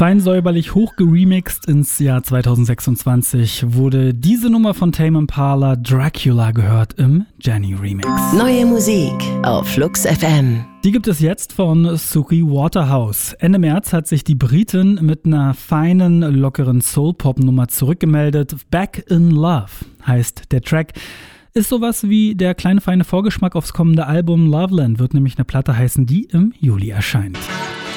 Fein säuberlich hochgeremixed ins Jahr 2026 wurde diese Nummer von Tame Impala, Dracula, gehört im Jenny Remix. Neue Musik auf Flux FM. Die gibt es jetzt von Suki Waterhouse. Ende März hat sich die Britin mit einer feinen, lockeren Soul-Pop-Nummer zurückgemeldet. Back in Love heißt der Track. Ist sowas wie der kleine feine Vorgeschmack aufs kommende Album. Loveland wird nämlich eine Platte heißen, die im Juli erscheint.